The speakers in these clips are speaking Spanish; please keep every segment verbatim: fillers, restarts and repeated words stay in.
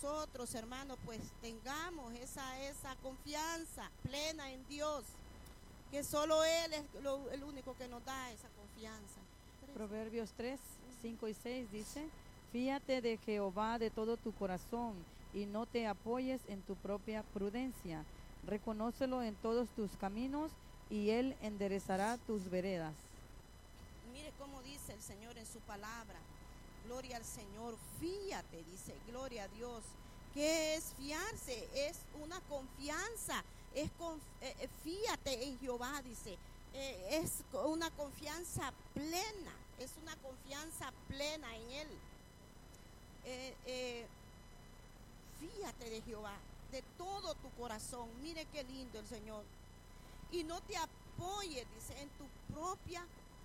nosotros, hermanos, pues tengamos esa, esa confianza plena en Dios, que solo Él es lo, el único que nos da esa confianza. Proverbios tres, cinco y seis dice: fíate de Jehová de todo tu corazón y no te apoyes en tu propia prudencia. Reconócelo en todos tus caminos y Él enderezará tus veredas. Mire cómo dice el Señor en su palabra. Gloria al Señor. Fíate, dice, gloria a Dios. ¿Qué es fiarse? Es una confianza. Es con, eh, fíate en Jehová, dice. Eh, es una confianza plena. Es una confianza plena en Él. Eh, eh, fíate de Jehová de todo tu corazón. Mire qué lindo el Señor. Y no te apoyes, dice, en tu propia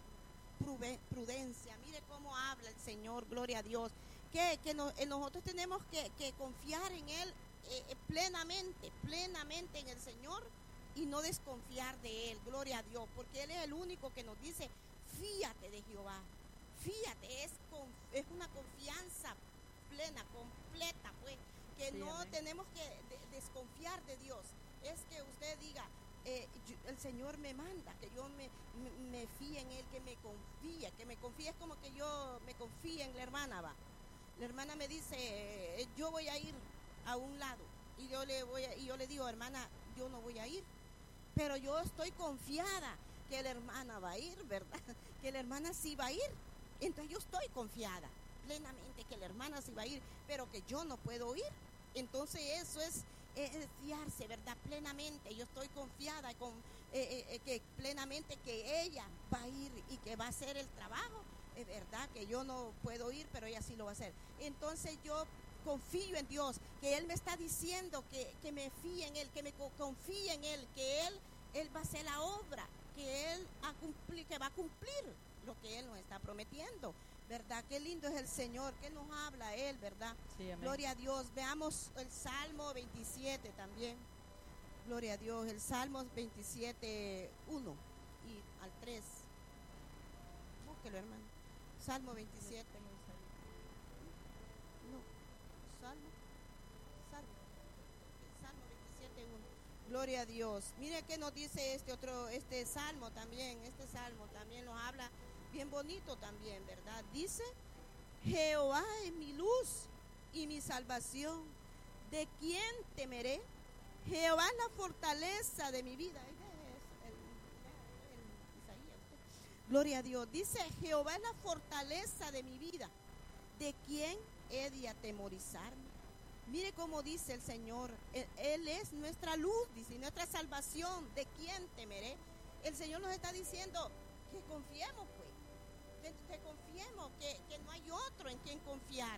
prudencia. Mire cómo habla el Señor, gloria a Dios. Que, que no, nosotros tenemos que, que confiar en Él eh, plenamente, plenamente en el Señor y no desconfiar de Él, gloria a Dios, porque Él es el único que nos dice: fíate de Jehová. Fíate, es, con, es una confianza plena, completa, pues, que sí, no amén. Tenemos que de, desconfiar de Dios. Es que usted diga: eh, yo, el Señor me manda, que yo me, me, me fíe en Él, que me confíe, que me confíe, es como que yo me confíe en la hermana, va. La hermana me dice: eh, yo voy a ir a un lado, y yo le voy a, y yo le digo: hermana, yo no voy a ir, pero yo estoy confiada que la hermana va a ir, ¿verdad? Que la hermana sí va a ir. Entonces yo estoy confiada plenamente que la hermana sí va a ir, pero que yo no puedo ir. Entonces eso es, es fiarse, ¿verdad? Plenamente. Yo estoy confiada con, eh, eh, que plenamente que ella va a ir y que va a hacer el trabajo. Es verdad que yo no puedo ir, pero ella sí lo va a hacer. Entonces yo confío en Dios, que Él me está diciendo que, que me fíe en Él, que me confíe en Él, que Él, Él va a hacer la obra, que Él a cumplir, que va a cumplir lo que Él nos está prometiendo, ¿verdad? Qué lindo es el Señor, que nos habla Él, ¿verdad? Sí, gloria a Dios. Veamos el Salmo veintisiete también. Gloria a Dios, el Salmo veintisiete, uno y al tres. Búsquelo, hermano. Salmo veintisiete. No, Salmo, Salmo, Salmo veintisiete, uno. Gloria a Dios. Mire qué nos dice este otro, este Salmo también, este Salmo también nos habla bien bonito también, ¿verdad? Dice: Jehová es mi luz y mi salvación, ¿de quién temeré? Jehová es la fortaleza de mi vida. Es el, el, el Isaías. Gloria a Dios. Dice: Jehová es la fortaleza de mi vida, ¿de quién he de atemorizarme? Mire cómo dice el Señor, él, él es nuestra luz, dice, nuestra salvación, ¿de quién temeré? El Señor nos está diciendo que confiemos, pues, que, que confiemos, que, que no hay otro en quien confiar,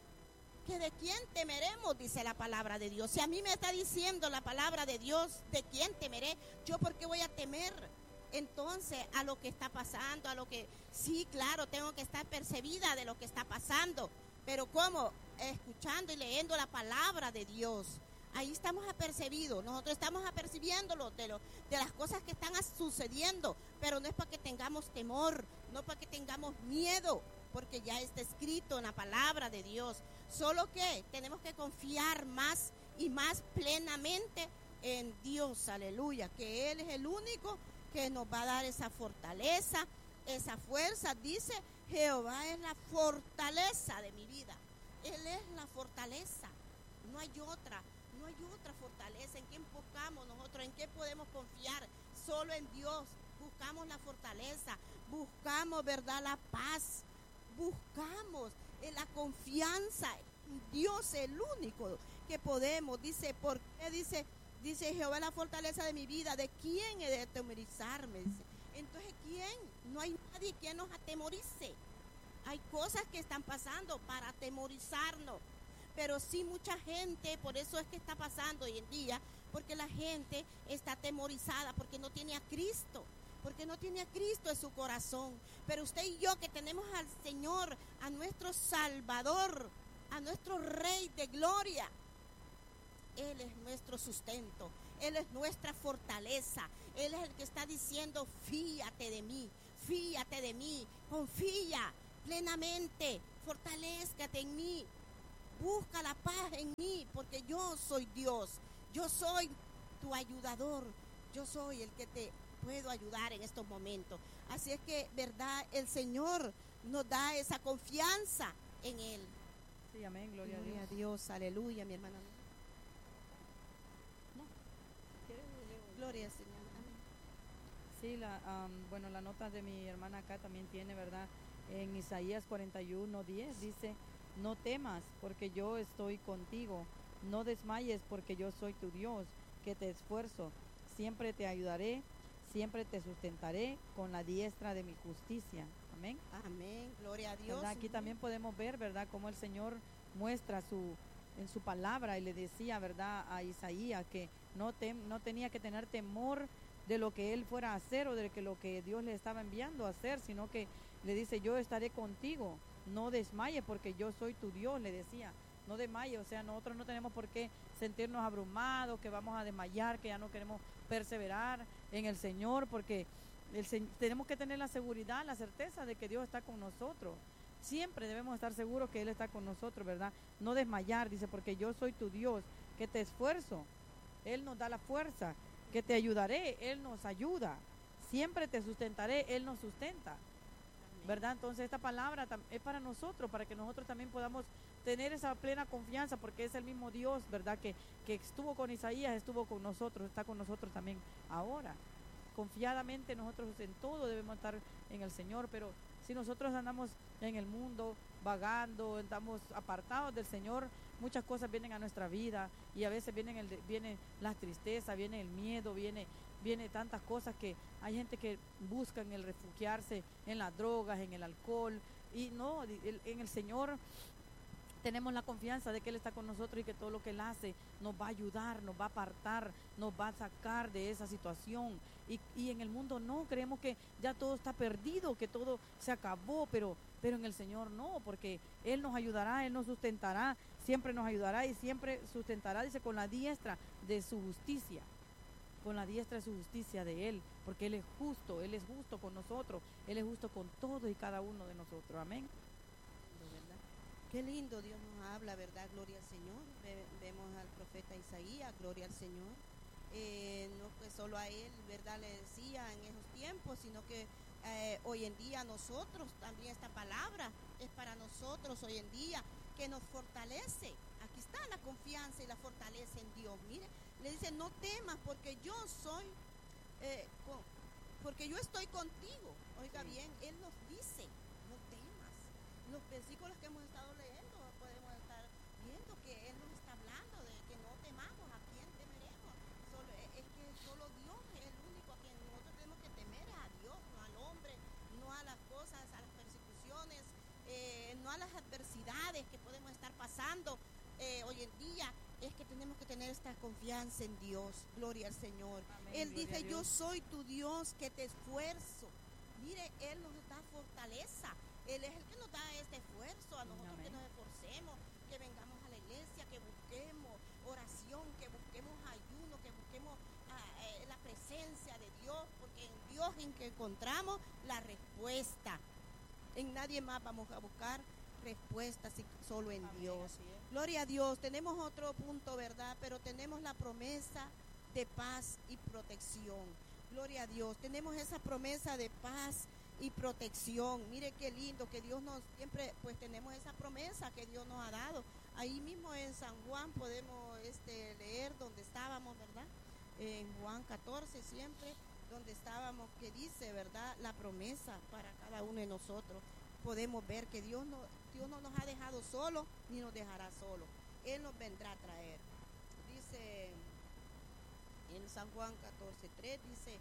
que de quién temeremos, dice la palabra de Dios. Si a mí me está diciendo la palabra de Dios, ¿de quién temeré? ¿Yo por qué voy a temer? Entonces, a lo que está pasando, a lo que, sí, claro, tengo que estar percibida de lo que está pasando, pero ¿cómo? Escuchando y leyendo la palabra de Dios. Ahí estamos apercibidos, nosotros estamos apercibiéndolo de, lo, de las cosas que están sucediendo, pero no es para que tengamos temor, no es para que tengamos miedo, porque ya está escrito en la palabra de Dios. Solo que tenemos que confiar más y más plenamente en Dios, aleluya, que Él es el único que nos va a dar esa fortaleza, esa fuerza. Dice: Jehová es la fortaleza de mi vida. Él es la fortaleza, no hay otra, no hay otra fortaleza. ¿En qué enfocamos nosotros? ¿En qué podemos confiar? Solo en Dios. Buscamos la fortaleza, buscamos, ¿verdad?, la paz, buscamos eh, la confianza. Dios es el único que podemos. Dice, ¿por qué? Dice, dice: Jehová es la fortaleza de mi vida, ¿de quién he de atemorizarme? Dice. Entonces, ¿quién? No hay nadie que nos atemorice. Hay cosas que están pasando para atemorizarnos, pero sí mucha gente, por eso es que está pasando hoy en día, porque la gente está atemorizada, porque no tiene a Cristo, porque no tiene a Cristo en su corazón. Pero usted y yo, que tenemos al Señor, a nuestro Salvador, a nuestro Rey de gloria, Él es nuestro sustento, Él es nuestra fortaleza, Él es el que está diciendo: fíate de mí, fíate de mí, confía plenamente, fortalézcate en mí, busca la paz en mí, yo soy Dios, yo soy tu ayudador, yo soy el que te puedo ayudar en estos momentos. Así es que, verdad, el Señor nos da esa confianza en Él. Sí, amén, gloria, Gloria a Dios. a Dios, aleluya, mi hermana. No. ¿Quieres? Gloria al Señor, amén. Sí, la, um, bueno, la nota de mi hermana acá también tiene, ¿verdad? En Isaías cuarenta y uno, diez dice, no temas porque yo estoy contigo, no desmayes porque yo soy tu Dios, que te esfuerzo, siempre te ayudaré, siempre te sustentaré con la diestra de mi justicia. Amén. Amén, gloria a Dios. ¿Verdad? Aquí también podemos ver, ¿verdad?, cómo el Señor muestra su en su palabra y le decía, ¿verdad?, a Isaías que no, tem, no tenía que tener temor de lo que él fuera a hacer o de que lo que Dios le estaba enviando a hacer, sino que le dice, yo estaré contigo, no desmayes porque yo soy tu Dios, le decía, no desmayes. O sea, nosotros no tenemos por qué sentirnos abrumados, que vamos a desmayar, que ya no queremos perseverar en el Señor, porque el, tenemos que tener la seguridad, la certeza de que Dios está con nosotros. Siempre debemos estar seguros que Él está con nosotros, ¿verdad? No desmayar, dice, porque yo soy tu Dios, que te esfuerzo, Él nos da la fuerza, que te ayudaré, Él nos ayuda, siempre te sustentaré, Él nos sustenta, ¿verdad? Entonces esta palabra es para nosotros, para que nosotros también podamos tener esa plena confianza, porque es el mismo Dios, ¿verdad? Que, que estuvo con Isaías, estuvo con nosotros, está con nosotros también ahora. Confiadamente nosotros en todo debemos estar en el Señor, pero si nosotros andamos en el mundo vagando, estamos apartados del Señor, muchas cosas vienen a nuestra vida y a veces vienen el, viene la tristeza, viene el miedo, viene, viene tantas cosas que hay gente que busca en el refugiarse en las drogas, en el alcohol, y no, en el Señor tenemos la confianza de que Él está con nosotros y que todo lo que Él hace nos va a ayudar, nos va a apartar, nos va a sacar de esa situación. Y, y en el mundo no, creemos que ya todo está perdido, que todo se acabó, pero, pero en el Señor no, porque Él nos ayudará, Él nos sustentará, siempre nos ayudará y siempre sustentará, dice, con la diestra de su justicia, con la diestra de su justicia de Él, porque Él es justo, Él es justo con nosotros, Él es justo con todo y cada uno de nosotros, amén. Qué lindo Dios nos habla, ¿verdad? Gloria al Señor. Ve, vemos al profeta Isaías, gloria al Señor. Eh, no que solo a él, ¿verdad?, le decía en esos tiempos, sino que eh, hoy en día nosotros, también esta palabra es para nosotros hoy en día, que nos fortalece. Aquí está la confianza y la fortaleza en Dios. Mire, le dice, no temas porque yo soy, eh, con, porque yo estoy contigo. Oiga sí. Bien, Él nos dice, no temas. Los versículos que hemos estado leyendo, podemos estar viendo que Él nos está hablando de que no temamos. ¿A quién temeremos? Solo, es que solo Dios es el único a quien nosotros tenemos que temer, a Dios, no al hombre, no a las cosas, a las persecuciones, eh, no a las adversidades que podemos estar pasando eh, hoy en día. Es que tenemos que tener esta confianza en Dios. Gloria al Señor. Amén, Él dice, yo soy tu Dios que te esfuerzo. Mire, Él nos da fortaleza. Él es el que nos da este esfuerzo a nosotros. Amén. Que nos esforcemos, que vengamos a la iglesia, que busquemos oración, que busquemos ayuno, que busquemos uh, eh, la presencia de Dios, porque en Dios en que encontramos la respuesta. En nadie más vamos a buscar respuestas, solo en Amén, Dios. Gloria a Dios. Tenemos otro punto, ¿verdad? Pero tenemos la promesa de paz y protección. Gloria a Dios. Tenemos esa promesa de paz y protección. Mire qué lindo que Dios nos siempre, pues tenemos esa promesa que Dios nos ha dado. Ahí mismo en San Juan podemos este, leer donde estábamos, ¿verdad? En Juan catorce siempre, donde estábamos, que dice, ¿verdad?, la promesa para cada uno de nosotros. Podemos ver que Dios no, Dios no nos ha dejado solos ni nos dejará solos. Él nos vendrá a traer. Dice en San Juan catorce tres, dice,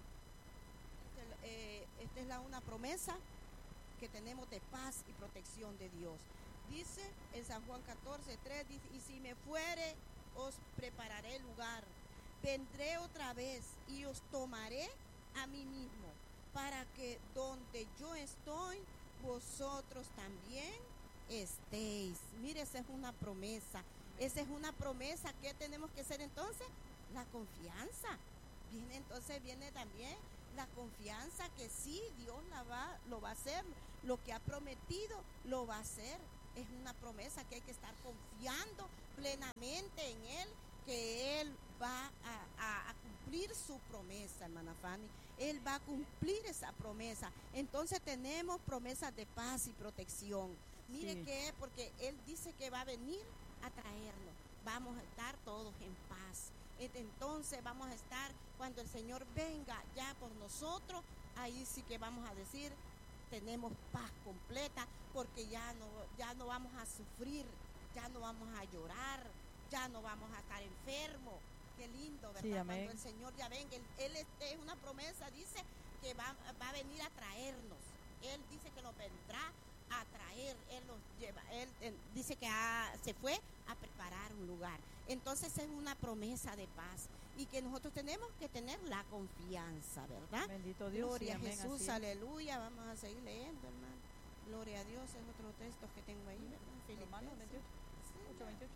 eh, esta es la, una promesa que tenemos de paz y protección de Dios. Dice en San Juan catorce tres, dice, y si me fuere, os prepararé lugar. Vendré otra vez y os tomaré a mí mismo, para que donde yo estoy, vosotros también estéis. Mire, esa es una promesa. Esa es una promesa. ¿Qué tenemos que hacer entonces? La confianza. Viene entonces, viene también la confianza que sí, Dios la va, lo va a hacer. Lo que ha prometido, lo va a hacer. Es una promesa que hay que estar confiando plenamente fielmente en Él, que Él va a, a, a cumplir su promesa, hermana Fanny. Él va a cumplir esa promesa. Entonces tenemos promesas de paz y protección. Mire Sí. que porque Él dice que va a venir a traernos. Vamos a estar todos en paz. Entonces vamos a estar, cuando el Señor venga ya por nosotros, ahí sí que vamos a decir, tenemos paz completa, porque ya no, ya no vamos a sufrir, ya no vamos a llorar, ya no vamos a estar enfermos. Qué lindo, ¿verdad? Sí, amén. Cuando el Señor ya venga, Él, él es, es una promesa, dice que va, va a venir a traernos. Él dice que nos vendrá a traer, Él nos lleva, Él, él dice que ha, se fue a preparar un lugar. Entonces es una promesa de paz y que nosotros tenemos que tener la confianza, ¿verdad? Bendito Dios. Gloria Sí, amén, a Jesús, así es. aleluya. Vamos a seguir leyendo, hermano. Gloria a Dios, es otro texto que tengo ahí, ¿verdad? Romanos Filipenses. veintiocho, Sí, ocho veintiocho.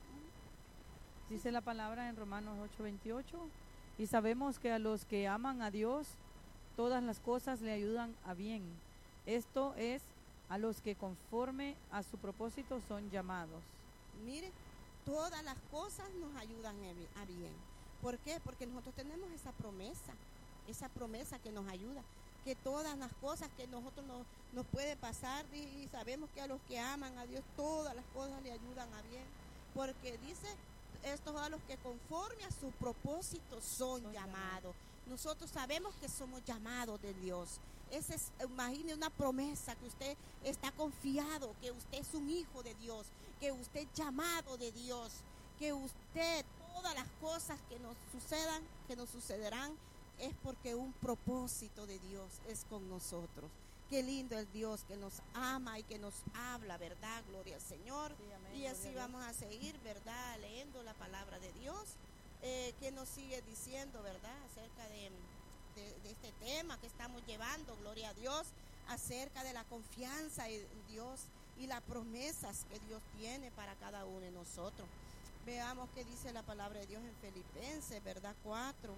ujú. Dice la palabra en Romanos ocho veintiocho, y sabemos que a los que aman a Dios, todas las cosas le ayudan a bien. Esto es, a los que conforme a su propósito son llamados. Mire, todas las cosas nos ayudan a bi- a bien. ¿Por qué? Porque nosotros tenemos esa promesa, esa promesa que nos ayuda, que todas las cosas que nosotros nos, nos puede pasar, y, y sabemos que a los que aman a Dios, todas las cosas le ayudan a bien. Porque dice, estos a los que conforme a su propósito son, Son llamados. Nosotros sabemos que somos llamados de Dios. Ese es, imagine una promesa, que usted está confiado, que usted es un hijo de Dios, que usted es llamado de Dios, que usted, todas las cosas que nos sucedan, que nos sucederán, es porque un propósito de Dios es con nosotros. Qué lindo es Dios que nos ama y que nos habla, ¿verdad? Gloria al Señor. Sí, amén, Y gloria así a Dios. vamos a seguir, ¿verdad? Leyendo la palabra de Dios, eh, que nos sigue diciendo, ¿verdad? Acerca de, de, de este tema que estamos llevando, gloria a Dios, acerca de la confianza en Dios y las promesas que Dios tiene para cada uno de nosotros. Veamos qué dice la palabra de Dios en Filipenses, ¿verdad? cuatro.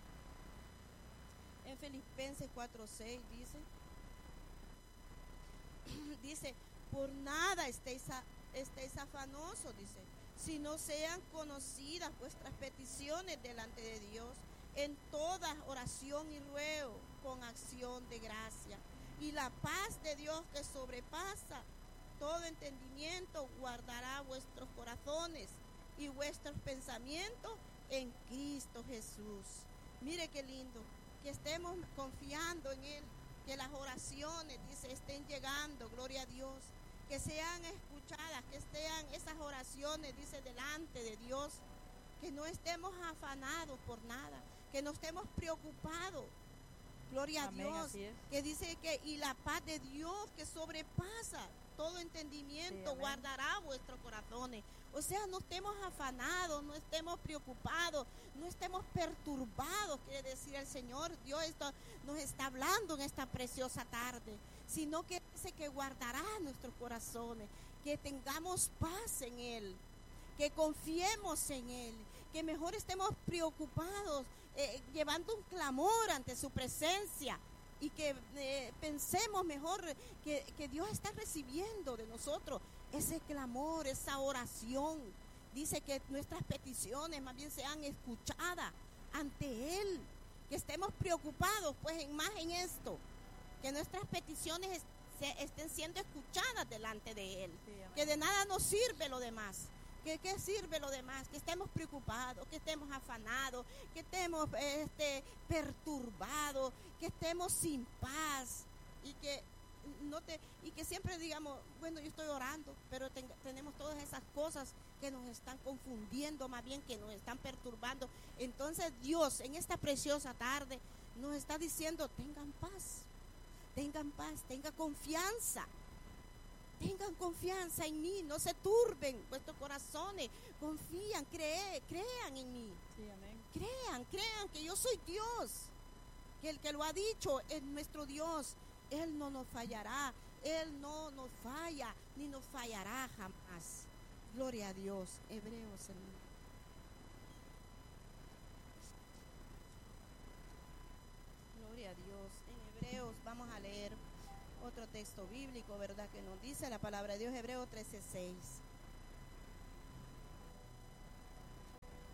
En Filipenses cuatro seis dice, dice, por nada estéis, a- estéis afanosos, dice, si no sean conocidas vuestras peticiones delante de Dios, en toda oración y ruego, con acción de gracia. Y la paz de Dios, que sobrepasa todo entendimiento, guardará vuestros corazones y vuestros pensamientos en Cristo Jesús. Mire qué lindo, que estemos confiando en Él, que las oraciones, dice, estén llegando, gloria a Dios, que sean escuchadas, que estén esas oraciones, dice, delante de Dios, que no estemos afanados por nada, que no estemos preocupados, gloria Amén, a Dios, así es. que dice que, y la paz de Dios que sobrepasa todo entendimiento, Sí, amén. guardará vuestros corazones. O sea, no estemos afanados, no estemos preocupados, no estemos perturbados, quiere decir el Señor. Dios esto nos está hablando en esta preciosa tarde, sino que dice que guardará nuestros corazones, que tengamos paz en Él, que confiemos en Él, que mejor estemos preocupados, eh, llevando un clamor ante su presencia, y que eh, pensemos mejor que, que Dios está recibiendo de nosotros ese clamor, esa oración. Dice que nuestras peticiones más bien sean escuchadas ante Él, que estemos preocupados pues en más en esto, que nuestras peticiones es- se- estén siendo escuchadas delante de Él, Sí, amén. que de nada nos sirve lo demás. ¿Qué, qué sirve lo demás? Que estemos preocupados, que estemos afanados, que estemos este, perturbados, que estemos sin paz, y que no te y que siempre digamos, bueno, yo estoy orando, pero ten- tenemos todas esas cosas que nos están confundiendo, más bien que nos están perturbando. Entonces Dios en esta preciosa tarde nos está diciendo, tengan paz, tengan paz, tengan confianza. Tengan confianza en mí, no se turben vuestros corazones, confían, creen, crean en mí, Sí, amén. crean, crean que yo soy Dios, que el que lo ha dicho es nuestro Dios. Él no nos fallará, Él no nos falla, ni nos fallará jamás. Gloria a Dios. Hebreos, hermano. Gloria a Dios. En Hebreos vamos a leer otro texto bíblico, ¿verdad? Que nos dice la palabra de Dios, Hebreos trece seis.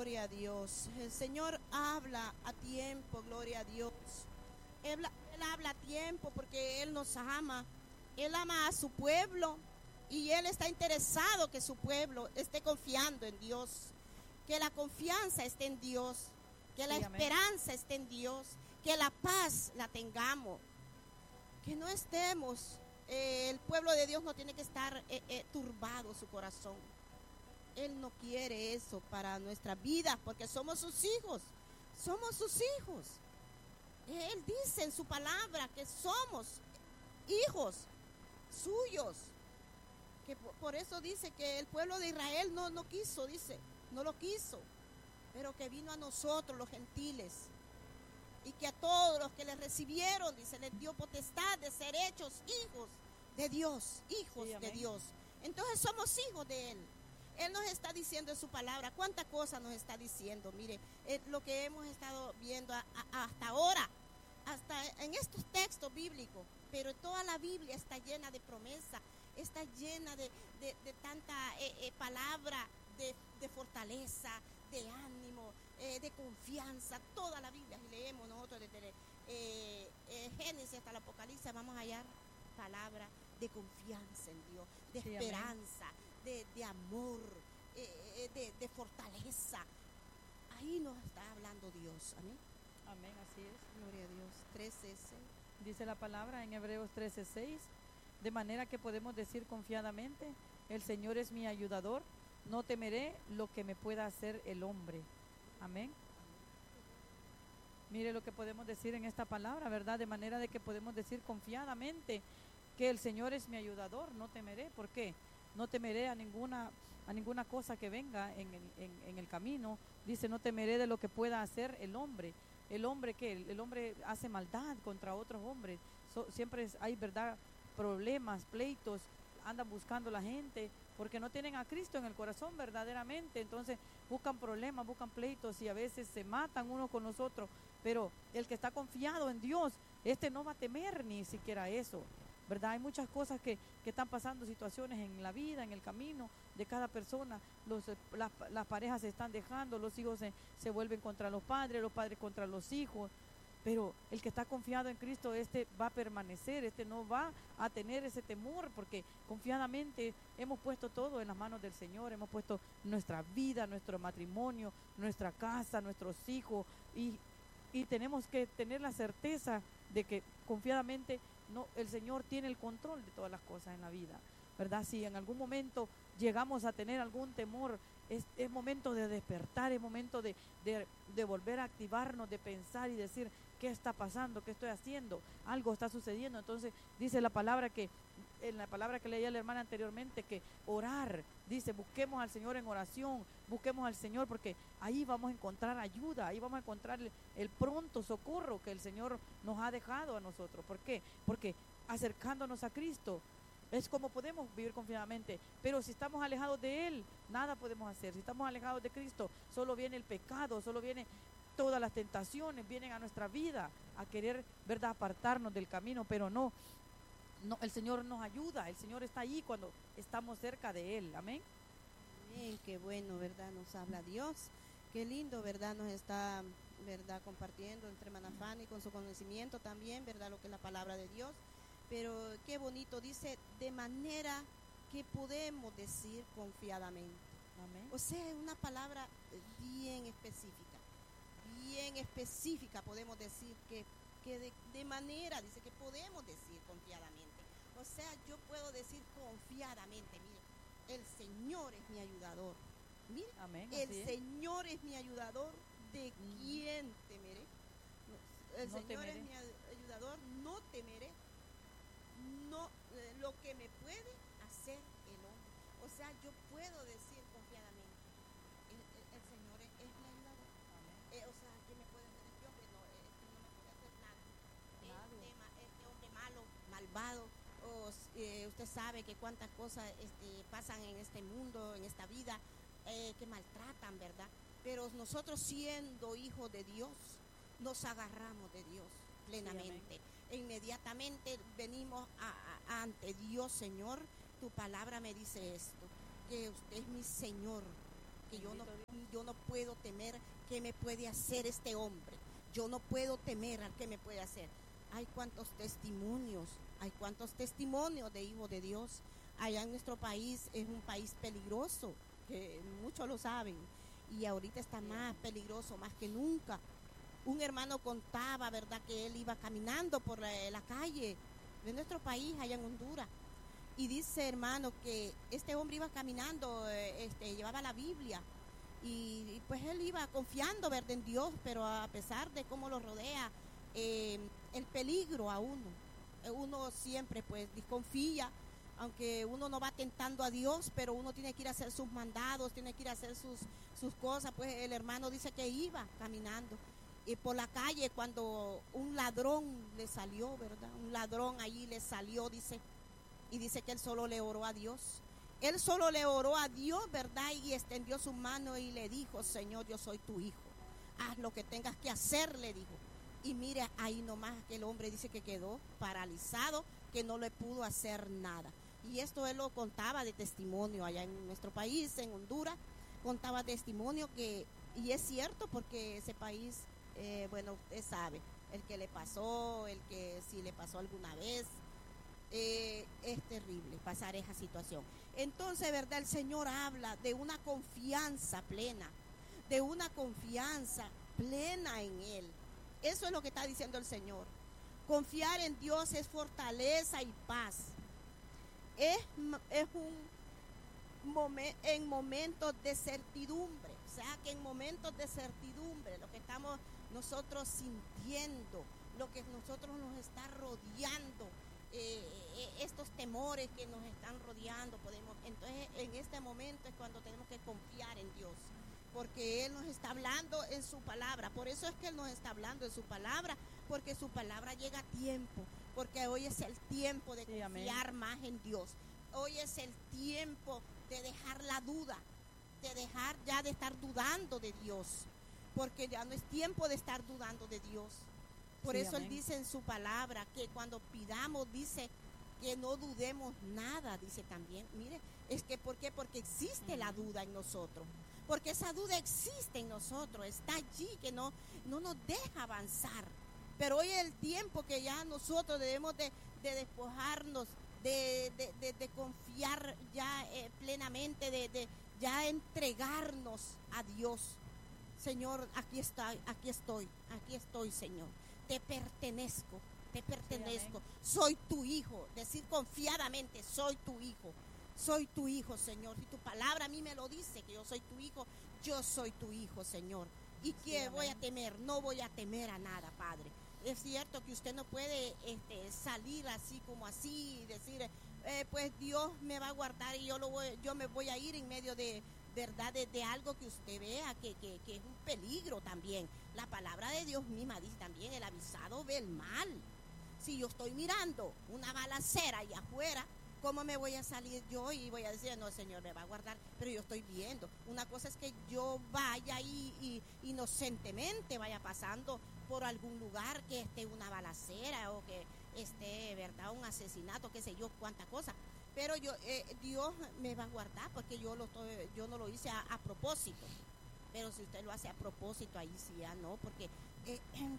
Gloria a Dios. El Señor habla a tiempo, gloria a Dios. Él, él habla a tiempo porque Él nos ama. Él ama a su pueblo y Él está interesado que su pueblo esté confiando en Dios. Que la confianza esté en Dios. Que la Sí, amén. esperanza esté en Dios. Que la paz la tengamos. Que no estemos, eh, el pueblo de Dios no tiene que estar eh, eh, turbado su corazón. Él no quiere eso para nuestra vida porque somos sus hijos. Somos sus hijos. Él dice en su palabra que somos hijos suyos. Que por, por eso dice que el pueblo de Israel no, no quiso, dice, no lo quiso. Pero que vino a nosotros los gentiles. Y que a todos los que le recibieron, dice, les dio potestad de ser hechos hijos de Dios, hijos Sí, de amén. Dios. Entonces somos hijos de Él. Él nos está diciendo en su palabra, cuántas cosas nos está diciendo. Mire, eh, lo que hemos estado viendo a, a, hasta ahora, hasta en estos textos bíblicos, pero toda la Biblia está llena de promesa, está llena de, de, de tanta eh, eh, palabra de, de fortaleza, de ánimo, eh, de confianza. Toda la Biblia, si leemos nosotros desde eh, eh, Génesis hasta el Apocalipsis, vamos a hallar palabra de confianza en Dios, de Sí, esperanza, de, de amor, eh, eh, de, de fortaleza. Ahí nos está hablando Dios. Amén. Amén, así es. Gloria a Dios. trece. Dice la palabra en Hebreos trece seis, de manera que podemos decir confiadamente, el Señor es mi ayudador, no temeré lo que me pueda hacer el hombre. Amén. Mire lo que podemos decir en esta palabra, ¿verdad? De manera de que podemos decir confiadamente que el Señor es mi ayudador, no temeré. ¿Por qué? No temeré a ninguna, a ninguna cosa que venga en el, en, en el camino. Dice, no temeré de lo que pueda hacer el hombre. El hombre que el, el hombre hace maldad contra otros hombres. So, siempre es, hay, ¿verdad?, problemas, pleitos, andan buscando la gente porque no tienen a Cristo en el corazón verdaderamente. Entonces buscan problemas, buscan pleitos y a veces se matan unos con los otros. Pero el que está confiado en Dios, este no va a temer ni siquiera eso, ¿verdad? Hay muchas cosas que, que están pasando, situaciones en la vida, en el camino de cada persona. Los, las, las parejas se están dejando, los hijos se, se vuelven contra los padres, los padres contra los hijos. Pero el que está confiado en Cristo, este va a permanecer, este no va a tener ese temor, porque confiadamente hemos puesto todo en las manos del Señor, hemos puesto nuestra vida, nuestro matrimonio, nuestra casa, nuestros hijos, y, y tenemos que tener la certeza de que confiadamente no, el Señor tiene el control de todas las cosas en la vida, ¿verdad? Si en algún momento llegamos a tener algún temor, es, es momento de despertar, es momento de, de, de volver a activarnos, de pensar y decir, ¿qué está pasando? ¿Qué estoy haciendo? Algo está sucediendo. Entonces dice la palabra que, en la palabra que leía la hermana anteriormente, que orar, dice, busquemos al Señor en oración, busquemos al Señor porque ahí vamos a encontrar ayuda, ahí vamos a encontrar el, el pronto socorro que el Señor nos ha dejado a nosotros. ¿Por qué? Porque acercándonos a Cristo es como podemos vivir confiadamente, pero si estamos alejados de Él, nada podemos hacer. Si estamos alejados de Cristo, solo viene el pecado, solo viene todas las tentaciones, vienen a nuestra vida a querer, ¿verdad?, apartarnos del camino, pero no, no, el Señor nos ayuda, el Señor está ahí cuando estamos cerca de Él. Amén. Amén. Qué bueno, ¿verdad? Nos habla Dios. Qué lindo, ¿verdad? Nos está, ¿verdad?, compartiendo entre Manafán y con su conocimiento también, ¿verdad?, lo que es la palabra de Dios. Pero qué bonito, dice, de manera que podemos decir confiadamente. Amén. O sea, una palabra bien específica, bien específica podemos decir que, que de, de manera, dice que podemos decir confiadamente. O sea, yo puedo decir confiadamente, mire, el Señor es mi ayudador. Mire, Amén, el así es. Señor es mi ayudador, ¿de Mm. quién temeré? No, el No Señor temeré. es mi ayudador, no temeré. No, eh, lo que me puede hacer el hombre. O sea, yo puedo decir confiadamente, el, el, el Señor es, es mi ayudador. Amén. Eh, o sea, ¿qué me puede hacer este hombre? No, eh, este no me puede hacer nada. Nadie. Este, ma- este hombre malo, malvado. O, eh, usted sabe que cuántas cosas este, pasan en este mundo, en esta vida, eh, que maltratan, ¿verdad? Pero nosotros siendo hijos de Dios, nos agarramos de Dios plenamente. E inmediatamente venimos a, a, ante Dios. Señor, tu palabra me dice esto, que usted es mi Señor, que yo no, Bendito yo no puedo temer qué me puede hacer este hombre. Yo no puedo temer al que me puede hacer. Hay cuantos testimonios, hay cuantos testimonios de hijos de Dios. Allá en nuestro país es un país peligroso, que muchos lo saben, y ahorita está más peligroso, más que nunca. Un hermano contaba, ¿verdad?, que él iba caminando por la, la calle de nuestro país, allá en Honduras, y dice, hermano, que este hombre iba caminando, este, llevaba la Biblia, y, y pues él iba confiando, ¿verdad?, en Dios, pero a pesar de cómo lo rodea, eh, el peligro a uno, uno siempre pues desconfía, aunque uno no va tentando a Dios, pero uno tiene que ir a hacer sus mandados, tiene que ir a hacer sus, sus cosas. Pues el hermano dice que iba caminando y por la calle cuando un ladrón le salió, ¿verdad? Un ladrón allí le salió, dice, y dice que él solo le oró a Dios. Él solo le oró a Dios, ¿verdad? Y extendió su mano y le dijo, Señor, yo soy tu hijo. Haz lo que tengas que hacer, le dijo. Y mire, ahí nomás aquel hombre dice que quedó paralizado, que no le pudo hacer nada. Y esto él lo contaba de testimonio allá en nuestro país, en Honduras, contaba testimonio que, y es cierto porque ese país, eh, bueno, usted sabe, el que le pasó, el que si le pasó alguna vez, eh, es terrible pasar esa situación. Entonces, ¿verdad? El Señor habla de una confianza plena, de una confianza plena en Él. Eso es lo que está diciendo el Señor. Confiar en Dios es fortaleza y paz. Es, es un momen, en momentos de certidumbre, o sea que en momentos de certidumbre, lo que estamos nosotros sintiendo, lo que nosotros nos está rodeando, eh, estos temores que nos están rodeando, podemos, entonces en este momento es cuando tenemos que confiar en Dios, porque Él nos está hablando en su palabra. Por eso es que Él nos está hablando en su palabra, porque su palabra llega a tiempo, porque hoy es el tiempo de sí, confiar amén. Más en Dios. Hoy es el tiempo de dejar la duda, de dejar ya de estar dudando de Dios, porque ya no es tiempo de estar dudando de Dios. Por sí, eso amén. Él dice en su palabra que cuando pidamos, dice que no dudemos nada, dice también. Mire, es que ¿por qué? Porque existe la duda en nosotros. Porque esa duda existe en nosotros, está allí, que no, no nos deja avanzar. Pero hoy es el tiempo que ya nosotros debemos de, de despojarnos, de, de, de, de confiar ya eh, plenamente, de, de ya entregarnos a Dios. Señor, aquí estoy, aquí estoy, aquí estoy, Señor. Te pertenezco, te pertenezco. Sí, soy tu hijo. Decir confiadamente, soy tu hijo. Soy tu hijo, Señor. Si tu palabra a mí me lo dice, que yo soy tu hijo, yo soy tu hijo, Señor. ¿Y sí, qué amén. Voy a temer? No voy a temer a nada, Padre. Es cierto que usted no puede este, salir así como así y decir, eh, pues Dios me va a guardar y yo, lo voy, yo me voy a ir en medio de, verdad, de, de algo que usted vea que, que, que es un peligro también. La palabra de Dios misma dice también, el avisado ve el mal. Si yo estoy mirando una balacera allá afuera, ¿cómo me voy a salir yo y voy a decir, no, Señor, me va a guardar? Pero yo estoy viendo. Una cosa es que yo vaya y, y inocentemente vaya pasando por algún lugar que esté una balacera o que esté, ¿verdad?, un asesinato, qué sé yo, cuánta cosa. Pero yo, eh, Dios me va a guardar porque yo, lo estoy, yo no lo hice a, a propósito. Pero si usted lo hace a propósito, ahí sí ya no, porque eh,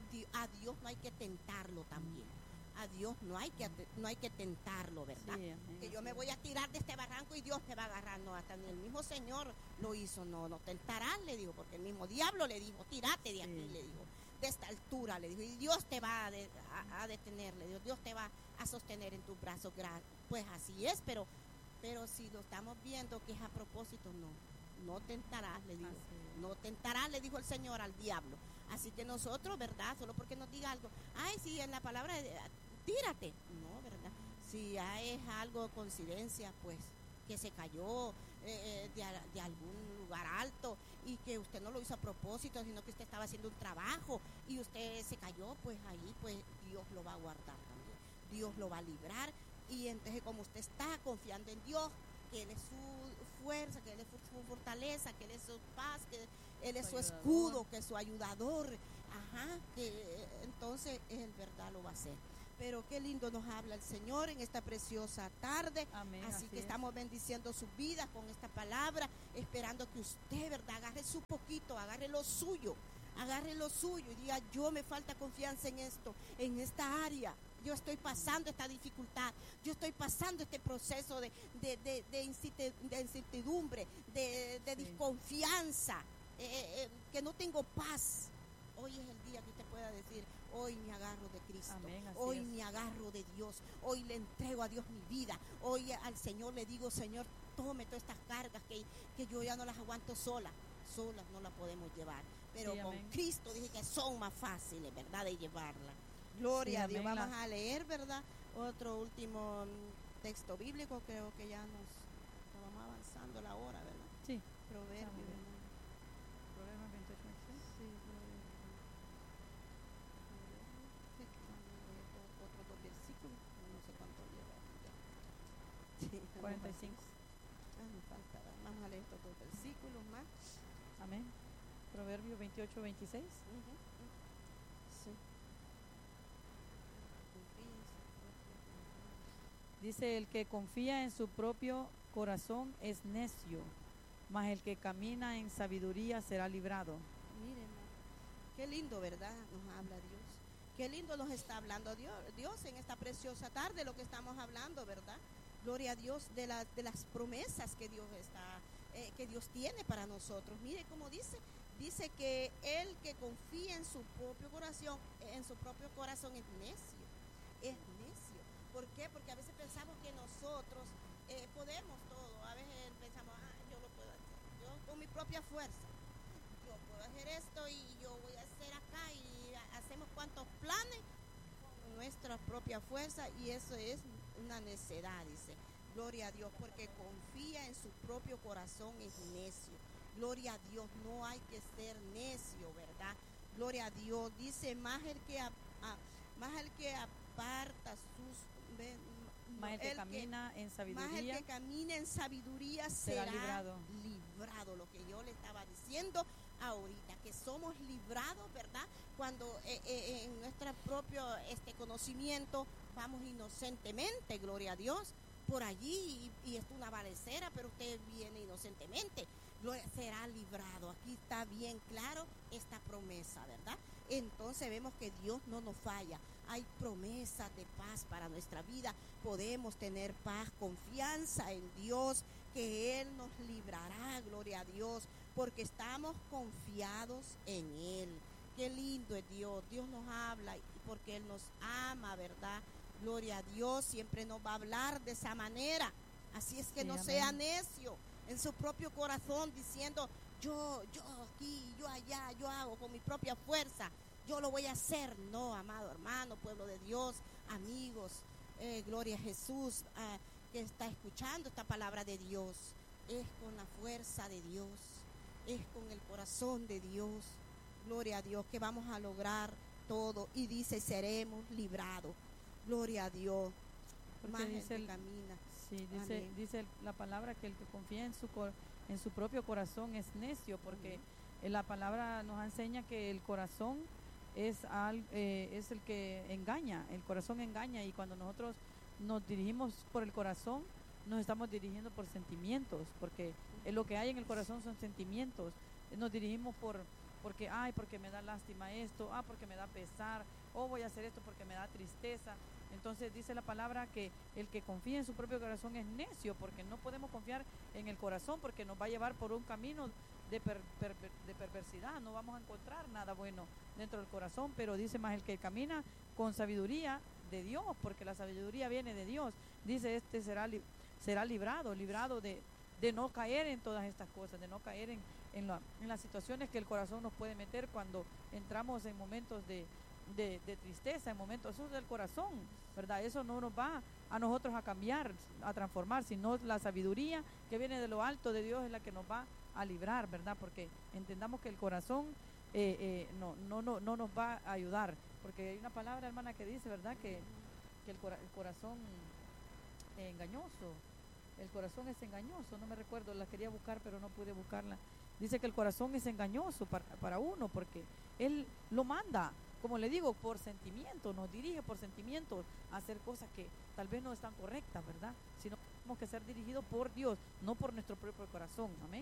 a Dios no hay que tentarlo también. A Dios no hay que no hay que tentarlo, ¿verdad? Sí, amén, que yo me voy a tirar de este barranco y Dios me va a agarrar. No, hasta el mismo Señor lo hizo. No, no tentarás, le dijo, porque el mismo diablo le dijo, tírate de aquí, sí. Le dijo, de esta altura, le dijo, y Dios te va a, de, a, a detener, le dijo, Dios te va a sostener en tus brazos. Pues así es, pero, pero si lo estamos viendo que es a propósito, no, no tentarás, le dijo, así. No tentarás, le dijo el Señor al diablo. Así que nosotros, ¿verdad? Solo porque nos diga algo, ay, sí, en la palabra de tírate, no, ¿verdad? Si ya es algo coincidencia, pues que se cayó eh, de, de algún lugar alto y que usted no lo hizo a propósito, sino que usted estaba haciendo un trabajo y usted se cayó, pues ahí pues Dios lo va a guardar también, Dios lo va a librar. Y entonces como usted está confiando en Dios, que Él es su fuerza, que Él es su fortaleza, que Él es su paz, que Él es su, su escudo, que es su ayudador, ajá, que entonces Él, verdad, lo va a hacer. Pero qué lindo nos habla el Señor en esta preciosa tarde. Amén, así, así que es. estamos bendiciendo sus vidas con esta palabra, esperando que usted, ¿verdad?, agarre su poquito, agarre lo suyo, agarre lo suyo y diga: yo me falta confianza en esto, en esta área. Yo estoy pasando esta dificultad, yo estoy pasando este proceso de, de, de, de, insiste, de incertidumbre, de, de sí. desconfianza, eh, eh, que no tengo paz. Hoy es el día que usted pueda decir: hoy me agarro de Cristo. Amén, hoy es. me agarro de Dios, hoy le entrego a Dios mi vida, hoy al Señor le digo: Señor, tome todas estas cargas que, que yo ya no las aguanto sola, solas no las podemos llevar, pero sí, con amén. Cristo dije que son más fáciles, ¿verdad?, de llevarla. Gloria sí, a Dios. Amén. Vamos a leer, ¿verdad?, otro último texto bíblico. Creo que ya nos, nos vamos avanzando la hora, ¿verdad? Sí. Proverbio, ¿verdad? Proverbio veintiocho, veintiséis. Sí, otros dos versículos, no sé cuánto lleva. Sí, cuarenta y cinco. Ah, me falta. Vamos a leer estos dos versículos más. Amén. Proverbio veintiocho, veintiséis. Uh-huh. Sí. Dice: el que confía en su propio corazón es necio, mas el que camina en sabiduría será librado. Miren, qué lindo, ¿verdad?, nos habla Dios. Qué lindo nos está hablando Dios, Dios en esta preciosa tarde, lo que estamos hablando, ¿verdad? Gloria a Dios de, la, de las promesas que Dios está, eh, que Dios tiene para nosotros. Mire cómo dice, dice que el que confía en su propio corazón, en su propio corazón es necio, es necio. ¿Por qué? Porque a veces pensamos que nosotros eh, podemos todo. A veces pensamos: ah, yo lo puedo hacer, yo con mi propia fuerza, yo puedo hacer esto y yo voy a hacer acá, y hacemos cuantos planes con nuestra propia fuerza, y eso es una necedad, dice. Gloria a Dios, porque confía en su propio corazón es necio. Gloria a Dios, no hay que ser necio, ¿verdad? Gloria a Dios. Dice: más el que, a, a, más el que aparta sus... Ven, más el que el camina que, en sabiduría, más el que camina en sabiduría será, será librado. librado. Lo que yo le estaba diciendo ahorita, que somos librados, ¿verdad? Cuando eh, eh, en nuestro propio este conocimiento vamos inocentemente, gloria a Dios, por allí, y, y es una balacera, pero usted viene inocentemente, gloria, será librado. Aquí está bien claro esta promesa, ¿verdad? Entonces vemos que Dios no nos falla. Hay promesas de paz para nuestra vida. Podemos tener paz, confianza en Dios, que Él nos librará, gloria a Dios, porque estamos confiados en Él. Qué lindo es Dios. Dios nos habla porque Él nos ama, ¿verdad? Gloria a Dios, siempre nos va a hablar de esa manera. Así es que sí, no amén. Sea necio en su propio corazón diciendo: yo, yo aquí, yo allá, yo hago con mi propia fuerza, yo lo voy a hacer. No, amado hermano, pueblo de Dios, amigos, eh, gloria a Jesús, eh, que está escuchando esta palabra de Dios. Es con la fuerza de Dios, es con el corazón de Dios, gloria a Dios, que vamos a lograr todo. Y dice: seremos librados, gloria a Dios. Porque más dice el el, que camina. Sí, dice, dice la palabra que el que confía en su cor, en su propio corazón es necio, porque uh-huh. la palabra nos enseña que el corazón es, al, eh, es el que engaña, el corazón engaña, y cuando nosotros nos dirigimos por el corazón, nos estamos dirigiendo por sentimientos, porque uh-huh. lo que hay en el corazón son sentimientos. Nos dirigimos por porque, ay, porque me da lástima esto, ah, porque me da pesar, o voy a hacer esto porque me da tristeza. Entonces dice la palabra que el que confía en su propio corazón es necio, porque no podemos confiar en el corazón, porque nos va a llevar por un camino de, per, per, de perversidad, no vamos a encontrar nada bueno dentro del corazón. Pero dice: más el que camina con sabiduría de Dios, porque la sabiduría viene de Dios, dice: este será, li, será librado, librado de, de no caer en todas estas cosas, de no caer en, en, la, en las situaciones que el corazón nos puede meter cuando entramos en momentos de De, de tristeza, en momentos, eso es del corazón, ¿verdad? Eso no nos va a nosotros a cambiar, a transformar, sino la sabiduría que viene de lo alto de Dios es la que nos va a librar, ¿verdad? Porque entendamos que el corazón eh, eh, no, no, no, no nos va a ayudar, porque hay una palabra, hermana, que dice, ¿verdad? Que, que el, cora, el corazón eh, engañoso, el corazón es engañoso, no me recuerdo, la quería buscar pero no pude buscarla. Dice que el corazón es engañoso para, para uno, porque él lo manda como le digo, por sentimiento, nos dirige por sentimiento a hacer cosas que tal vez no están correctas, ¿verdad? Sino que tenemos que ser dirigidos por Dios, no por nuestro propio corazón. Amén.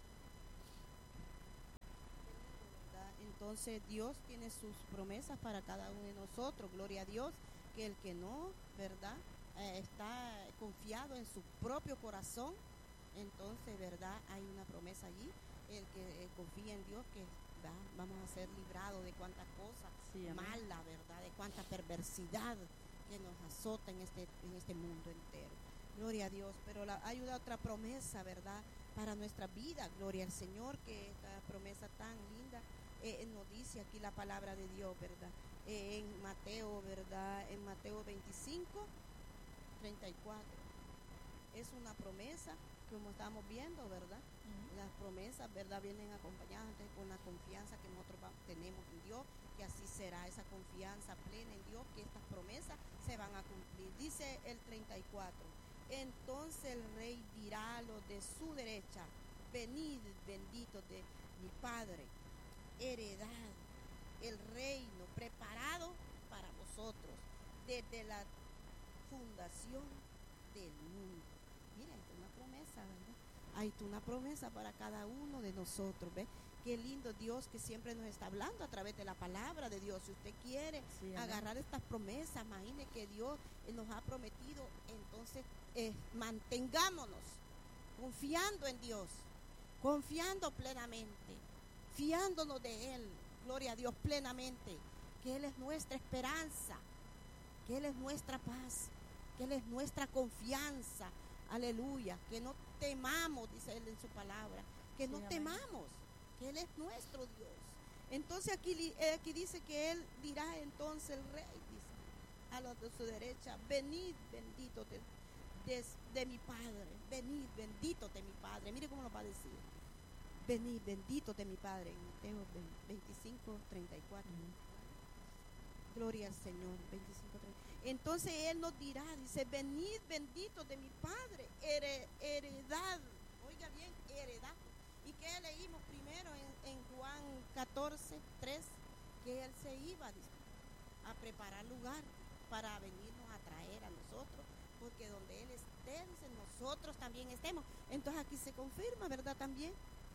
Entonces Dios tiene sus promesas para cada uno de nosotros, gloria a Dios, que el que no, ¿verdad? Eh, está confiado en su propio corazón, entonces, ¿verdad? Hay una promesa allí, el que eh, confía en Dios, que ¿verdad? Vamos a ser librados de cuántas cosas sí, malas, ¿verdad? De cuánta perversidad que nos azota en este, en este mundo entero. Gloria a Dios, pero la, hay una otra promesa, ¿verdad? Para nuestra vida, gloria al Señor, que esta promesa tan linda. Eh, nos dice aquí la palabra de Dios, ¿verdad? Eh, en Mateo, ¿verdad? En Mateo veinticinco, treinta y cuatro. Es una promesa, como estamos viendo, ¿verdad? Uh-huh. Las promesas, ¿verdad? Vienen acompañadas con la confianza que nosotros tenemos en Dios, que así será, esa confianza plena en Dios, que estas promesas se van a cumplir. Dice el treinta y cuatro. Entonces el rey dirá a los de su derecha: venid, benditos de mi Padre, heredad el reino preparado para vosotros desde la fundación del mundo. Mira, esto es una promesa, ¿verdad? Hay una promesa para cada uno de nosotros, ¿ves? Qué lindo Dios que siempre nos está hablando a través de la palabra de Dios. Si usted quiere sí, agarrar estas promesas, imagine que Dios nos ha prometido, entonces eh, mantengámonos confiando en Dios, confiando plenamente, fiándonos de Él, gloria a Dios, plenamente, que Él es nuestra esperanza, que Él es nuestra paz, que Él es nuestra confianza, aleluya, que no temamos, dice Él en su palabra, que sí, no amén. temamos, que Él es nuestro Dios. Entonces aquí, aquí dice que Él dirá entonces el rey, dice, a los de su derecha: venid, benditos de, de, de mi Padre, venid, benditos de mi Padre. Mire cómo lo va a decir. Venid, benditos de mi Padre, en Mateo veinticinco, treinta y cuatro. Uh-huh. Gloria al Señor, veinticinco, treinta. Entonces Él nos dirá, dice: venid, benditos de mi Padre, Her- heredad, oiga bien, heredad. ¿Y qué leímos primero en, en Juan catorce, tres? Que Él se iba, dice, a preparar lugar para venirnos a traer a nosotros, porque donde Él esté, dice, nosotros también estemos. Entonces aquí se confirma, ¿verdad? También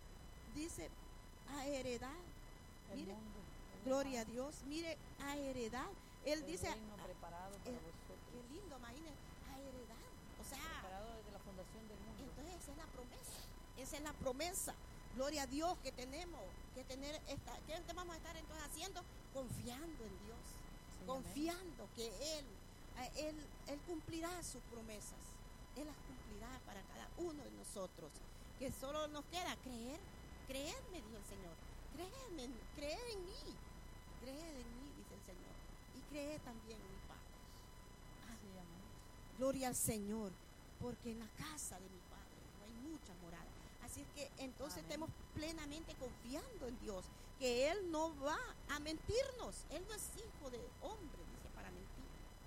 dice a heredad. Mire, mundo, gloria a Dios, mire, a heredad. Él el dice reino a, preparado para el, vosotros. Qué lindo, imagínense, a heredad. O sea, preparado desde la fundación del mundo. Entonces esa es la promesa. Esa es la promesa. Gloria a Dios que tenemos que tener esta. ¿Qué vamos a estar entonces haciendo? Confiando en Dios. Sí, confiando amén. que Él, Él, Él cumplirá sus promesas. Él las cumplirá para cada uno de nosotros. Que solo nos queda creer. Creedme, dijo el Señor. Creedme, creed en mí. Creed en mí, dice el Señor. Y creed también en mi Padre. Ah, sí, amén. Gloria al Señor. Porque en la casa de mi Padre no hay mucha morada. Así es que entonces amén. Estemos plenamente confiando en Dios. Que Él no va a mentirnos. Él no es hijo de hombre, dice, para mentir.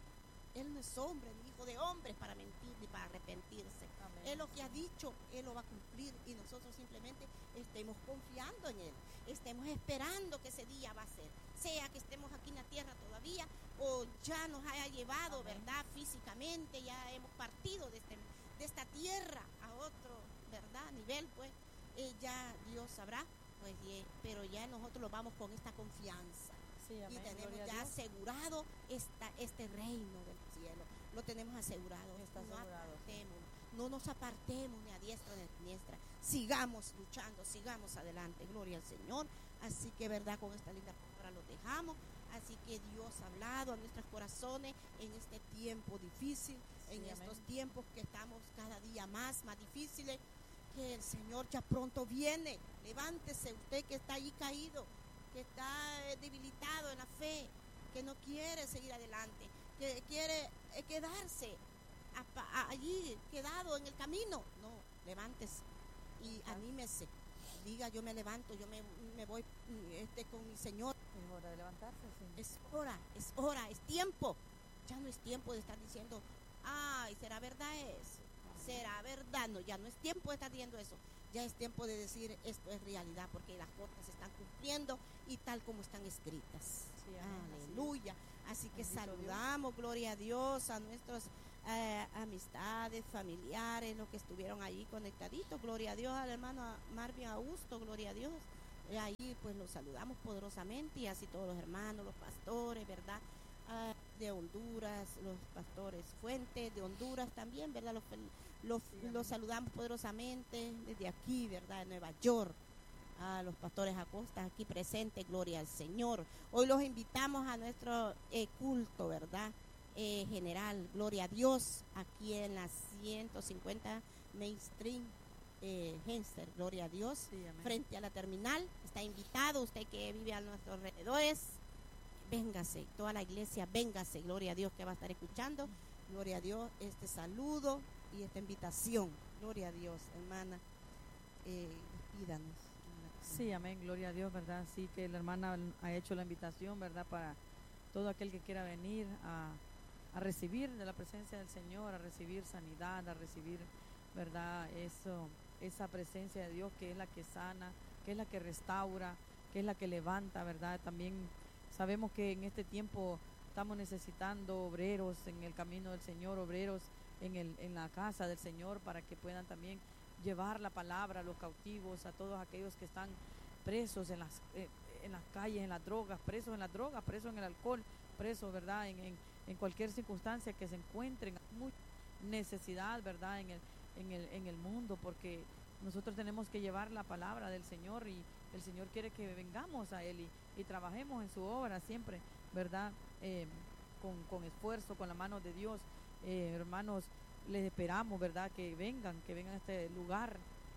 Él no es hombre ni hijo de hombre para mentir ni para arrepentirse. Amén. Él lo que ha dicho, Él lo va a cumplir, y nosotros simplemente estemos confiando en Él, estemos esperando que ese día va a ser, sea que estemos aquí en la tierra todavía o ya nos haya llevado, amén. ¿Verdad? Físicamente ya hemos partido de, este, de esta tierra a otro, ¿verdad? Nivel, pues eh, ya Dios sabrá, pues, eh, pero ya nosotros lo vamos con esta confianza. Sí, y tenemos ya asegurado esta, este reino del cielo. Lo tenemos asegurado. Está no asegurado. Apartemos, no nos apartemos ni a diestra ni a siniestra. Sigamos luchando, sigamos adelante. Gloria al Señor. Así que, verdad, con esta linda palabra los dejamos. Así que Dios ha hablado a nuestros corazones en este tiempo difícil, sí, en amén. Estos tiempos que estamos cada día más, más difíciles. Que el Señor ya pronto viene. Levántese usted que está ahí caído, que está debilitado en la fe, que no quiere seguir adelante, que quiere quedarse a, a, allí, quedado en el camino. No, levántese y anímese. Diga: yo me levanto, yo me, me voy este, con mi Señor. Es hora de levantarse, sí. Es hora, es hora, es tiempo. Ya no es tiempo de estar diciendo: ay, ¿será verdad eso? ¿Será verdad? No, ya no es tiempo de estar diciendo eso. Ya es tiempo de decir: esto es realidad, porque las cosas se están cumpliendo y tal como están escritas. Sí, amén, Aleluya. Así que Bendito saludamos, Dios. Gloria a Dios, a nuestros eh, amistades, familiares, los que estuvieron ahí conectaditos. Gloria a Dios, al hermano Marvin Augusto, gloria a Dios. Eh, ahí pues los saludamos poderosamente, y así todos los hermanos, los pastores, ¿verdad? Uh, de Honduras, los pastores Fuentes de Honduras también, ¿verdad? Los, los, sí, los saludamos poderosamente desde aquí, ¿verdad? De Nueva York. A los pastores Acosta aquí presentes, gloria al Señor. Hoy los invitamos a nuestro eh, culto, ¿verdad? Eh, general, gloria a Dios, aquí en la ciento cincuenta Main Street, eh, Hempstead, gloria a Dios, sí, frente a la terminal. Está invitado usted que vive a nuestros alrededores. Véngase, toda la iglesia, véngase, gloria a Dios, que va a estar escuchando, gloria a Dios, este saludo y esta invitación, gloria a Dios, hermana, eh, despídanos. Sí, amén, gloria a Dios, ¿verdad? Sí, que la hermana ha hecho la invitación, ¿verdad? Para todo aquel que quiera venir a, a recibir de la presencia del Señor, a recibir sanidad, a recibir, ¿verdad? Eso, esa presencia de Dios que es la que sana, que es la que restaura, que es la que levanta, ¿verdad? También sabemos que en este tiempo estamos necesitando obreros en el camino del Señor, obreros en, el, en la casa del Señor, para que puedan también llevar la palabra a los cautivos, a todos aquellos que están presos en las, eh, en las calles, en las drogas, presos en las drogas, presos en el alcohol, presos, ¿verdad? En, en, en cualquier circunstancia que se encuentren, mucha necesidad, ¿verdad? En el, en, el, en el mundo, porque nosotros tenemos que llevar la palabra del Señor, y el Señor quiere que vengamos a Él y, y trabajemos en su obra siempre, ¿verdad? Eh, con, con esfuerzo, con la mano de Dios. Eh, hermanos, les esperamos, ¿verdad? Que vengan, que vengan a este lugar.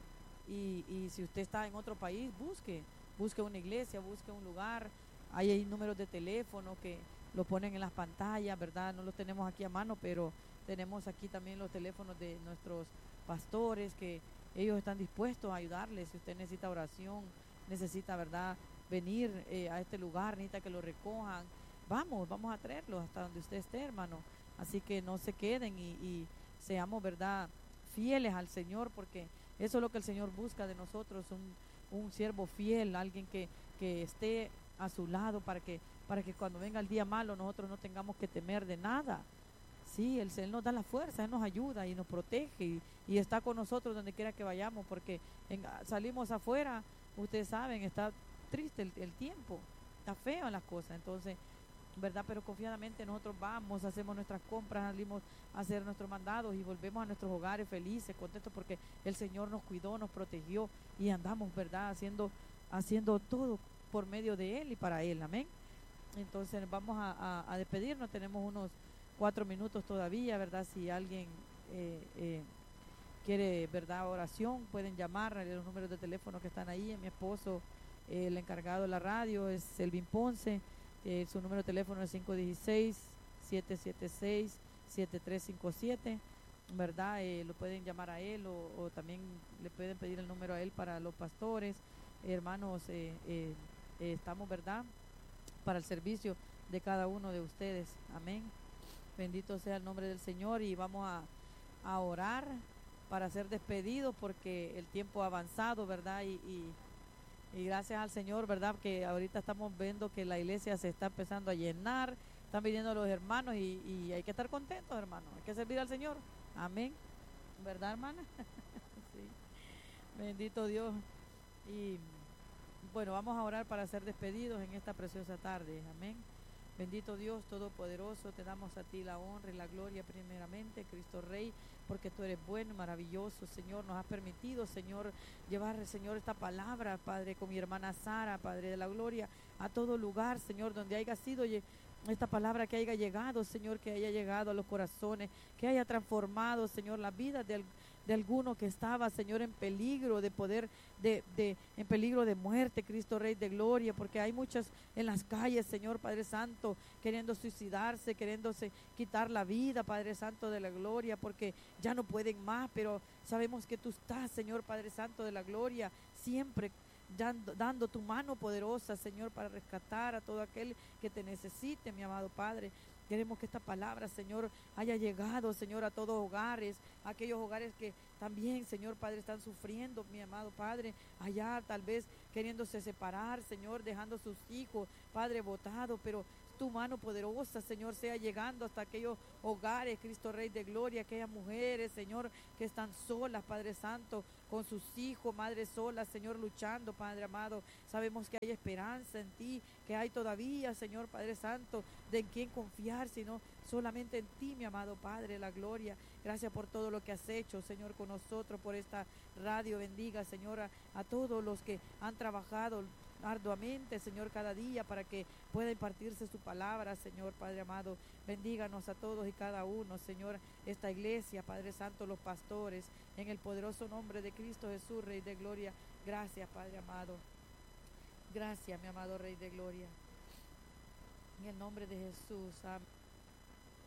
Y, y si usted está en otro país, busque, busque una iglesia, busque un lugar. Hay, hay números de teléfono que lo ponen en las pantallas, ¿verdad? No los tenemos aquí a mano, pero tenemos aquí también los teléfonos de nuestros pastores, que ellos están dispuestos a ayudarles. Si usted necesita oración, necesita, ¿verdad?, venir eh, a este lugar, necesita que lo recojan, vamos, vamos a traerlos hasta donde usted esté, hermano. Así que no se queden y, y seamos, ¿verdad?, fieles al Señor, porque eso es lo que el Señor busca de nosotros, un, un siervo fiel, alguien que, que esté a su lado, para que, para que cuando venga el día malo nosotros no tengamos que temer de nada. Sí, él, él nos da la fuerza, Él nos ayuda y nos protege, y, y está con nosotros donde quiera que vayamos, porque en, salimos afuera, ustedes saben, está triste el, el tiempo, está feo las cosas, entonces, ¿verdad? Pero confiadamente nosotros vamos, hacemos nuestras compras, salimos a hacer nuestros mandados y volvemos a nuestros hogares felices, contentos, porque el Señor nos cuidó, nos protegió, y andamos, ¿verdad?, haciendo, haciendo todo por medio de Él y para Él, amén. Entonces vamos a, a, a despedirnos, tenemos unos cuatro minutos todavía, ¿verdad? Si alguien eh, eh, quiere, ¿verdad?, oración, pueden llamar a los números de teléfono que están ahí. Mi esposo, eh, el encargado de la radio, es Elvin Ponce. Eh, su número de teléfono es cinco uno seis, siete siete seis, siete tres cinco siete, ¿verdad? Eh, lo pueden llamar a él, o, o también le pueden pedir el número a él para los pastores. Eh, hermanos, eh, eh, eh, estamos, ¿verdad?, para el servicio de cada uno de ustedes. Amén. Bendito sea el nombre del Señor, y vamos a, a orar para ser despedidos, porque el tiempo ha avanzado, ¿verdad? Y, y, y gracias al Señor, ¿verdad?, que ahorita estamos viendo que la iglesia se está empezando a llenar, están viniendo los hermanos, y, y hay que estar contentos, hermanos, hay que servir al Señor. Amén. ¿Verdad, hermana? Sí. Bendito Dios. Y bueno, vamos a orar para ser despedidos en esta preciosa tarde. Amén. Bendito Dios Todopoderoso, te damos a ti la honra y la gloria primeramente, Cristo Rey, porque tú eres bueno y maravilloso, Señor. Nos has permitido, Señor, llevar, Señor, esta palabra, Padre, con mi hermana Sara, Padre de la gloria, a todo lugar, Señor, donde haya sido esta palabra, que haya llegado, Señor, que haya llegado a los corazones, que haya transformado, Señor, la vida de, de alguno que estaba, Señor, en peligro de poder, de, de, en peligro de muerte, Cristo Rey de gloria, porque hay muchos en las calles, Señor, Padre Santo, queriendo suicidarse, queriéndose quitar la vida, Padre Santo de la gloria, porque ya no pueden más, pero sabemos que tú estás, Señor, Padre Santo de la gloria, siempre Dando, dando tu mano poderosa, Señor, para rescatar a todo aquel que te necesite, mi amado Padre. Queremos que esta palabra, Señor, haya llegado, Señor, a todos hogares, a aquellos hogares que también, Señor Padre, están sufriendo, mi amado Padre, allá tal vez queriéndose separar, Señor, dejando sus hijos, Padre, botados, pero tu mano poderosa, Señor, sea llegando hasta aquellos hogares, Cristo Rey de Gloria, aquellas mujeres, Señor, que están solas, Padre Santo, con sus hijos, madre solas, Señor, luchando, Padre amado. Sabemos que hay esperanza en ti, que hay todavía, Señor Padre Santo, de en quién confiar, sino solamente en ti, mi amado Padre, la gloria. Gracias por todo lo que has hecho, Señor, con nosotros, por esta radio. Bendiga, Señor, a, a todos los que han trabajado arduamente, Señor, cada día para que pueda impartirse su palabra, Señor Padre amado. Bendíganos a todos y cada uno, Señor, esta iglesia, Padre Santo, los pastores, en el poderoso nombre de Cristo Jesús, Rey de Gloria. Gracias, Padre amado. Gracias, mi amado Rey de Gloria. En el nombre de Jesús. Amén.